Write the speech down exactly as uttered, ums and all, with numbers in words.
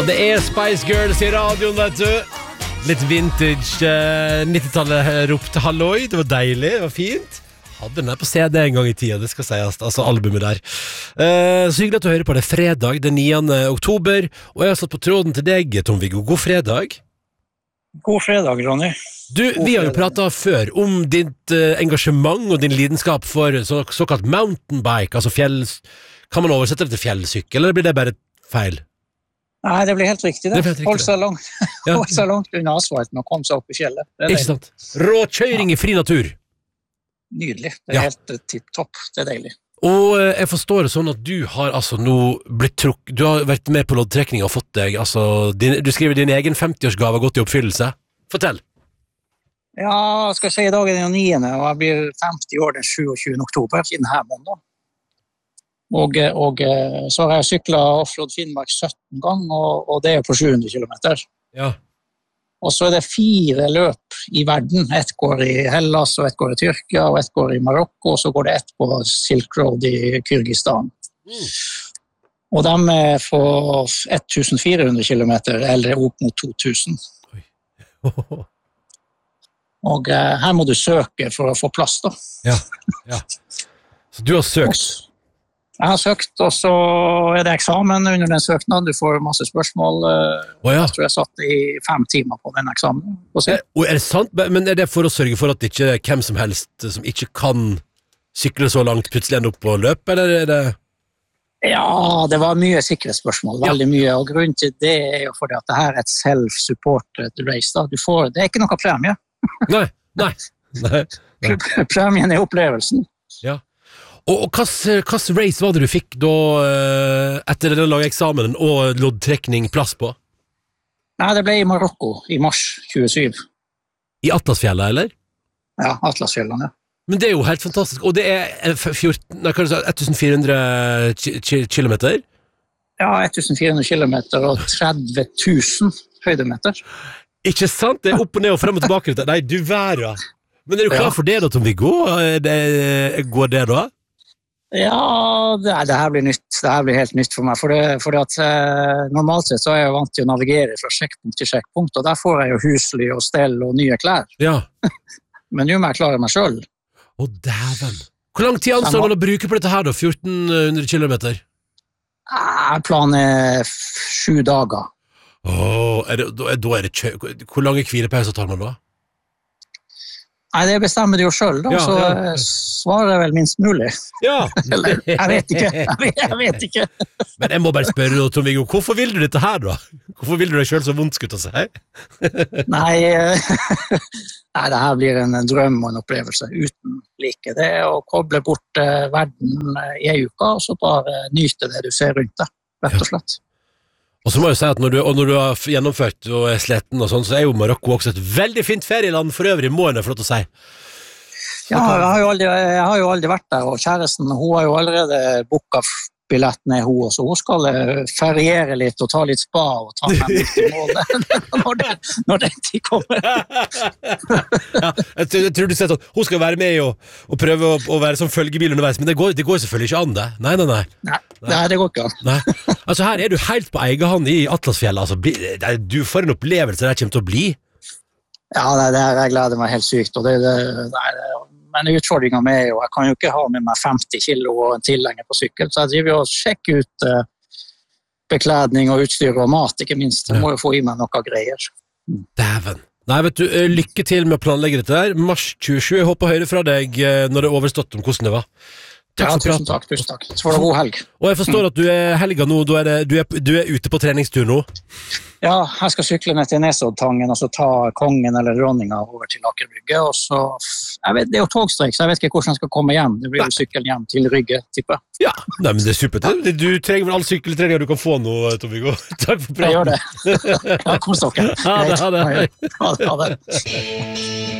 det er Spice Girls i radioen, vet du. Litt vintage eh, nitti-tallet ropte halloi. Det var deilig, det var fint. Hadde den der på C D en gang i tida, det skal sies. Altså albumet der eh, Så hyggelig at du hører på det. Fredag den niende oktober. Og jeg har satt på tråden til deg, Tom-Viggo. God fredag. God fredag, Ronny. Du, God vi har jo pratet før om ditt eh, engasjement og din lidenskap for så, såkalt mountainbike, altså fjells... Kan man oversette det til fjellsykkel, eller blir det bare feil? Nei, det blir helt riktig det. det Hold seg langt, ja. Hold seg langt under asfalten og kom seg opp i fjellet. Ikke sant? Råkjøring ja. I fri natur. Nydelig. Det er ja. Helt tipp-topp. Det er deilig. Og jeg forstår det sånn at du har altså nå blitt trukk... Du har vært med på loddtrekning og fått deg, altså... Din, du skriver din egen femti-årsgave har gått i oppfyllelse. Fortell. Ja, skal jeg si i dag er den niende, og jeg blir femti år den sjuogtjuende oktober, siden her måned. Og, og så har jeg syklet offroad Finnmark sytten gang, og, og det er på sju hundre kilometer. Ja. Og så er det fire løp i verden. Et går i Hellas, og et går i Tyrkia, og et går i Marokko, og så går det et på Silk Road i Kyrgyzstan. Mm. Og de er på fjortenfire hundre kilometer, eller opp mot to tusen. Og uh, her må du søke for å få plass da. Ja, ja. Så du har søkt? Jeg har søkt, og så er det eksamen under den søknaden. Du får masse spørsmål. Oh, ja. Jeg tror jeg satt i fem timer på den eksamen. Er, er det sant? Men er det for å sørge for at ikke hvem som helst som ikke kan sykle så langt plutselig ender opp på løp, eller er det... Ja, det var mye sikkerhetsspørsmål, veldig ja. Mye, og grunnen til det er jo fordi at det her er et self-supported race. Da. Du får, det er ikke noe premie. Nei, nei. nei, nei. Premien er opplevelsen. Ja. Og hvilken race var det du fikk da etter den lange eksamen og loddtrekning plass på? Nei, det ble i Marokko i mars tjuesyv. I Atlasfjellet, eller? Ja, Atlasfjellet, ja. Men det er jo helt fantastisk, og det er fjorten, nei, fjortenfire hundre kilometer? Ja, fjortenfire hundre kilometer og tretti tusen høydemeter. Ikke sant? Det er opp og ned og frem og tilbake. Nei, du væra. Men er du klar ja. For det da, Tom-Viggo? Går det da? Ja, det, det her blir nytt. Det her blir helt nytt for meg. For, det, for det at, eh, normalt sett så er jeg vant til å navigere fra sjekkpunkt til sjekkpunkt, og der får jeg jo husly og stell og nye klær. Ja. Men nå må jeg klare meg selv. Å, dæven. Hvor lang tid anser man å bruke på dette her da? fjorten hundre kilometer? Eh, planen er sju dager. Åh, er det, da, da er det kjø... Hvor lange hvilepauser tar man da? Nei, det bestemmer du jo selv, da, ja, så ja. Svarer jeg vel minst mulig. Ja. Eller, jeg vet ikke, jeg vet, jeg vet ikke. Men jeg må bare spørre deg, Tom-Viggo, hvorfor vil du dette her da? Hvorfor vil du deg selv så vondt, skutt å si? Nei, nei, det her blir en drøm og en opplevelse uten like. Det er å koble bort verden i en uke, og så bare nyte det du ser rundt deg, rett og slett. Ja. Og så må jeg si at når du, og når du har gjennomført og er sleten og sånn, så er jo Marokko også et veldig fint ferieland for øvrig, må jeg få lov til å si. Ja, jeg har, jo aldri, jeg har jo aldri vært der, og kjæresten, hun har jo allerede booket billettene, hun også. Hun skal feriere litt og ta litt spa og ta med litt i målet når, det, når den tid kommer. Ja, jeg, jeg tror du sier sånn, hun skal være med og, og prøve å, å være som følgebil underveis, men det går, det går selvfølgelig ikke an det. Nei, nei, nei. Nei, nei det går ikke an. Nei. Altså her er du helt på egen hånd i Atlasfjellet, altså, det, du får en opplevelse det kommer til å bli. Ja, det, det er, jeg gleder meg helt sykt, og det, det, det er men utfordringen med er jo, jeg kan jo ikke ha med meg femti kilo og en tilhenger på sykkel, så jeg driver jo og sjekker ut uh, beklædning og utstyr og mat, ikke minst. Jeg må jo få i meg noe greier. Mm. Dæven. Nei, vet du, lykke til med å planlegge dette der. Mars tjuesju, jeg håper å høre fra deg når det er overstått om hvordan det var. Takk ja, tusen takk, tusen takk. Så var det god helg. Og jeg forstår at du er helga nå, du er, du, er, du er ute på treningstur nå. Ja, jeg skal sykle ned til Nesoddtangen, og så ta kongen eller dronninga over til Akerbygge, og så, jeg vet, det er jo togstreik, så jeg vet ikke hvordan jeg skal komme hjem. Det blir jo sykkel hjem til Rygge, tipper jeg. Ja, nei, men det er supert. Du trenger vel all sykkeltreninger du kan få nå, Tom-Viggo. Takk for praten. Jeg gjør det. Ja, kom stokken. Ha det, ha det. Ha det, ha det.